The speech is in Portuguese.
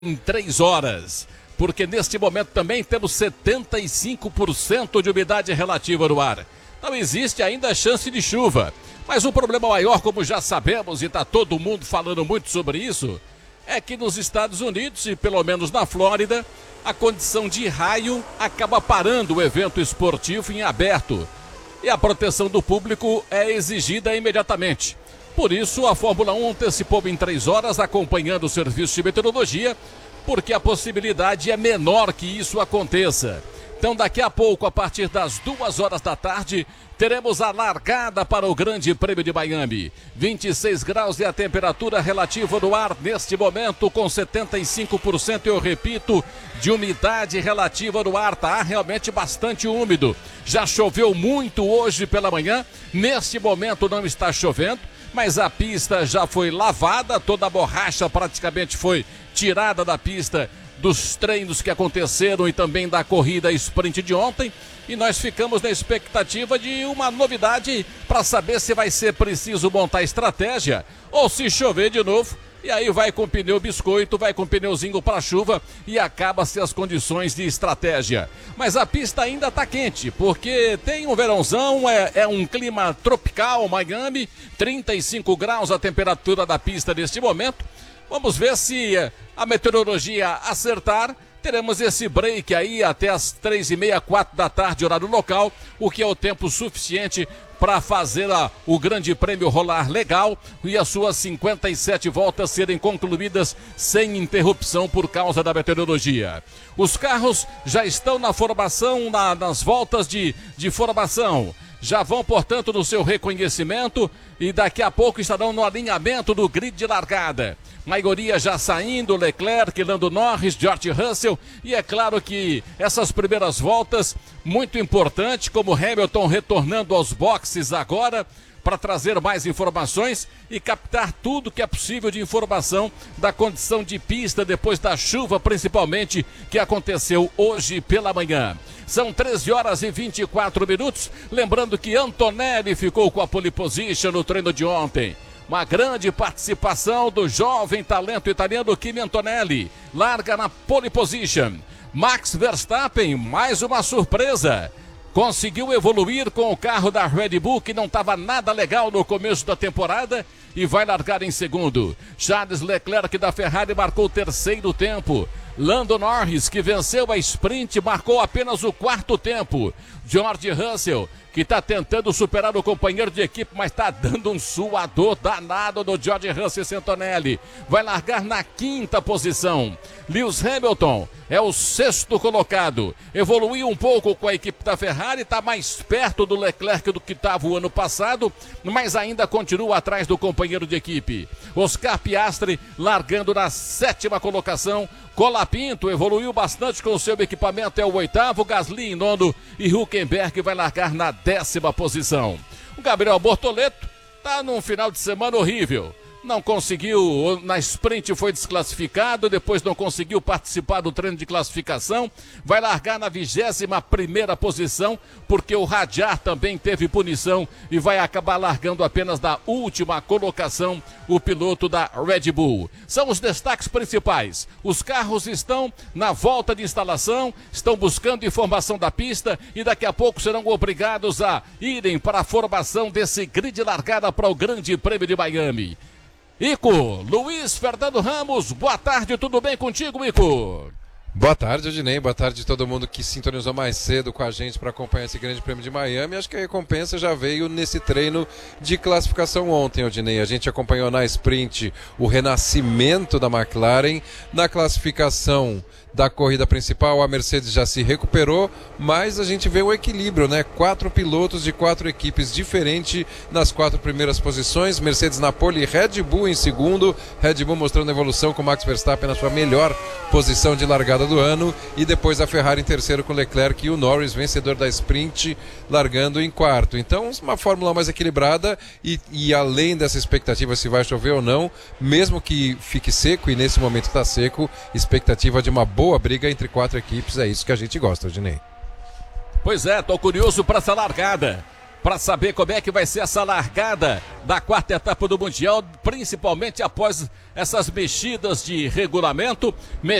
em 3 horas, porque neste momento também temos 75% de umidade relativa no ar. Não existe ainda a chance de chuva, mas o problema maior, como já sabemos e está todo mundo falando muito sobre isso, é que nos Estados Unidos e pelo menos na Flórida, a condição de raio acaba parando o evento esportivo em aberto e a proteção do público é exigida imediatamente. Por isso, a Fórmula 1 antecipou em 3 horas, acompanhando o serviço de meteorologia, porque a possibilidade é menor que isso aconteça. Então, daqui a pouco, a partir das 2 horas da tarde, teremos a largada para o Grande Prêmio de Miami. 26 graus é a temperatura relativa no ar neste momento, com 75%, eu repito, de umidade relativa no ar. Tá realmente bastante úmido. Já choveu muito hoje pela manhã, neste momento não está chovendo, mas a pista já foi lavada, toda a borracha praticamente foi tirada da pista dos treinos que aconteceram e também da corrida sprint de ontem. E nós ficamos na expectativa de uma novidade para saber se vai ser preciso montar estratégia ou se chover de novo. E aí vai com pneu biscoito, vai com pneuzinho para chuva e acaba-se as condições de estratégia. Mas a pista ainda está quente, porque tem um verãozão, é um clima tropical, Miami, 35 graus a temperatura da pista neste momento. Vamos ver se a meteorologia acertar. Teremos esse break aí até as 3h30, 4 da tarde, horário local, o que é o tempo suficiente para fazer o Grande Prêmio rolar legal e as suas 57 voltas serem concluídas sem interrupção por causa da meteorologia. Os carros já estão na formação, nas voltas de formação. Já vão, portanto, no seu reconhecimento e daqui a pouco estarão no alinhamento do grid de largada. Maioria já saindo, Leclerc, Lando Norris, George Russell, e é claro que essas primeiras voltas, muito importante, como Hamilton retornando aos boxes agora, para trazer mais informações e captar tudo que é possível de informação da condição de pista depois da chuva, principalmente, que aconteceu hoje pela manhã. São 13 horas e 24 minutos, lembrando que Antonelli ficou com a pole position no treino de ontem. Uma grande participação do jovem talento italiano Kimi Antonelli, larga na pole position. Max Verstappen, mais uma surpresa. Conseguiu evoluir com o carro da Red Bull, que não estava nada legal no começo da temporada, e vai largar em segundo. Charles Leclerc da Ferrari marcou o terceiro tempo. Lando Norris, que venceu a sprint, marcou apenas o quarto tempo. George Russell, que está tentando superar o companheiro de equipe, mas está dando um suador danado do George Russell Antonelli. Vai largar na quinta posição. Lewis Hamilton é o sexto colocado. Evoluiu um pouco com a equipe da Ferrari, está mais perto do Leclerc do que estava o ano passado, mas ainda continua atrás do companheiro de equipe. Oscar Piastri largando na sétima colocação. Colapinto evoluiu bastante com o seu equipamento, é o oitavo. Gasly em nono e Hülkenberg vai largar na 10ª posição. O Gabriel Bortoleto está num final de semana horrível. Não conseguiu, na sprint foi desclassificado, depois não conseguiu participar do treino de classificação, vai largar na 21ª posição, porque o Radiar também teve punição e vai acabar largando apenas da última colocação, o piloto da Red Bull. São os destaques principais. Os carros estão na volta de instalação, estão buscando informação da pista e daqui a pouco serão obrigados a irem para a formação desse grid largada para o Grande Prêmio de Miami. Ico, Luiz Fernando Ramos, boa tarde, tudo bem contigo, Ico? Boa tarde, Odinei, boa tarde a todo mundo que sintonizou mais cedo com a gente para acompanhar esse Grande Prêmio de Miami. Acho que a recompensa já veio nesse treino de classificação ontem, Odinei. A gente acompanhou na sprint o renascimento da McLaren, na classificação da corrida principal a Mercedes já se recuperou, mas a gente vê o equilíbrio, né? 4 pilotos de 4 equipes diferentes nas 4 primeiras posições. Mercedes na pole, Red Bull em segundo, Red Bull mostrando evolução com Max Verstappen na sua melhor posição de largada do ano, e depois a Ferrari em terceiro com Leclerc e o Norris, vencedor da sprint, largando em quarto. Então, uma fórmula mais equilibrada e além dessa expectativa se vai chover ou não, mesmo que fique seco, e nesse momento está seco, expectativa de uma boa briga entre 4 equipes, é isso que a gente gosta, Odinei. Pois é, tô curioso para essa largada. para saber como é que vai ser essa largada da quarta etapa do Mundial, principalmente após essas mexidas de regulamento.